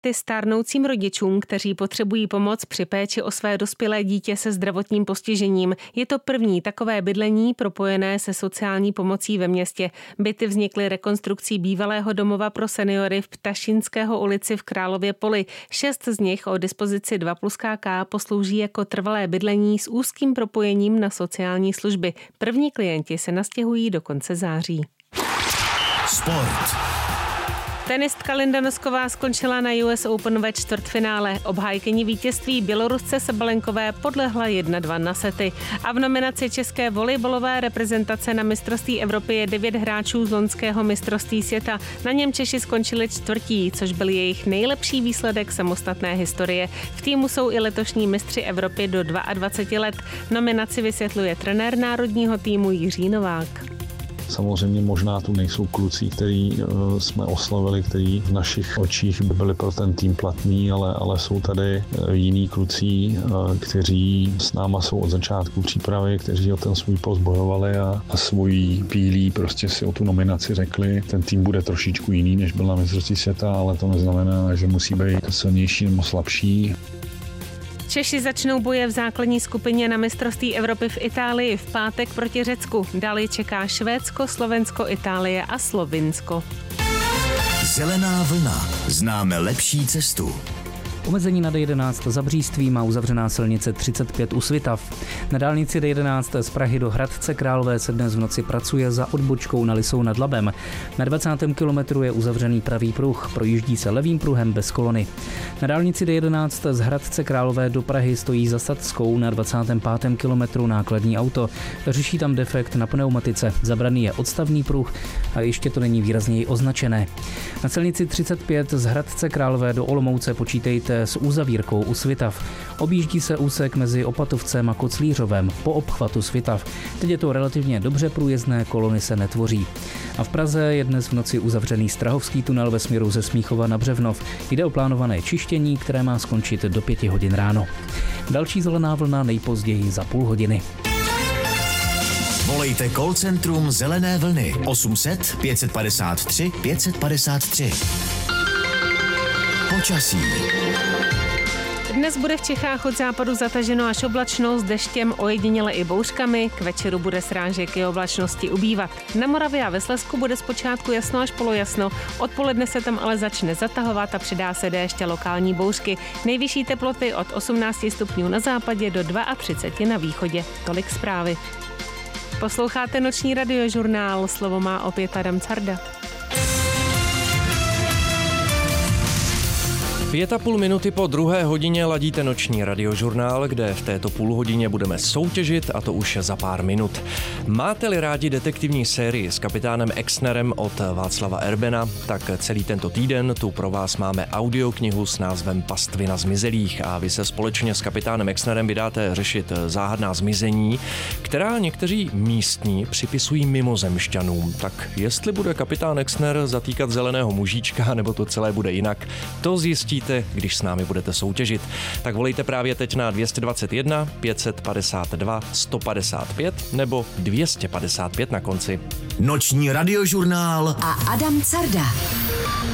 stárnoucím rodičům, kteří potřebují pomoc při péči o své dospělé dítě se zdravotním postižením. Je to první takové bydlení propojené se sociální pomocí ve městě. Byty vznikly rekonstrukcí bývalého domova pro seniory v Ptašinského ulici v Králově Poli. 6 z nich o dispozici 2+KK poslouží jako trvalé bydlení s úzkým propojením na sociální služby. První klienti se nastěhují do konce září. Sport. Tenistka Linda Nosková skončila na US Open ve čtvrtfinále. Obhájkyni vítězství Bělorusce Sabalenkové podlehla 1-2 na sety. A v nominaci české volejbalové reprezentace na mistrovství Evropy je 9 hráčů z loňského mistrovství světa. Na něm Češi skončili čtvrtí, což byl jejich nejlepší výsledek samostatné historie. V týmu jsou i letošní mistři Evropy do 22 let. Nominaci vysvětluje trenér národního týmu Jiří Novák. Samozřejmě možná tu nejsou kluci, který jsme oslavili, který v našich očích by byli pro ten tým platní, ale jsou tady jiní kluci, kteří s náma jsou od začátku přípravy, kteří o ten svůj post bojovali a svojí pílí prostě si o tu nominaci řekli. Ten tým bude trošičku jiný, než byl na mistrovství světa, ale to neznamená, že musí být silnější nebo slabší. Češi začnou boje v základní skupině na mistrovství Evropy v Itálii v pátek proti Řecku. Dále čeká Švédsko, Slovensko, Itálie a Slovinsko. Zelená vlna. Známe lepší cestu. Omezení na D11 Zabříství má uzavřená silnice 35 u Svitav. Na dálnici D11 z Prahy do Hradce Králové se dnes v noci pracuje za odbočkou na Lisou nad Labem. Na 20. kilometru je uzavřený pravý pruh, projíždí se levým pruhem bez kolony. Na dálnici D11 z Hradce Králové do Prahy stojí za Sadskou na 25. kilometru nákladní auto. Řeší tam defekt na pneumatice. Zabraný je odstavný pruh a ještě to není výrazněji označené. Na silnici 35 z Hradce Králové do Olomouce počítejte s uzavírkou u Svitav. Objíždí se úsek mezi Opatovcem a Koclířovem po obchvatu Svitav. Teď je to relativně dobře průjezdné, kolony se netvoří. A v Praze je dnes v noci uzavřený Strahovský tunel ve směru ze Smíchova na Břevnov. Jde o plánované čištění, které má skončit do 5 hodin ráno. Další zelená vlna nejpozději za půl hodiny. Volejte call centrum Zelené vlny 800 553 553. Počasí. Dnes bude v Čechách od západu zataženo až oblačno s deštěm, ojediněle i bouřkami. K večeru bude srážek i oblačnosti ubývat. Na Moravě a ve Slezsku bude zpočátku jasno až polojasno. Odpoledne se tam ale začne zatahovat a přidá se déšť a lokální bouřky. Nejvyšší teploty od 18 stupňů na západě do 32 na východě. Tolik zprávy. Posloucháte noční radiožurnál. Slovo má opět Adam Carda. 5,5 minuty po 2. hodině ladíte noční radiožurnál, kde v této půlhodině budeme soutěžit, a to už za pár minut. Máte-li rádi detektivní sérii s kapitánem Exnerem od Václava Erbena, tak celý tento týden tu pro vás máme audioknihu s názvem Pastvina zmizelých a vy se společně s kapitánem Exnerem vydáte řešit záhadná zmizení, která někteří místní připisují mimozemšťanům. Tak jestli bude kapitán Exner zatýkat zeleného mužíčka, nebo to celé bude jinak, to zjistí, když s námi budete soutěžit. Tak volejte právě teď na 221 552 155 nebo 255 na konci. Noční radiožurnál a Adam Carda.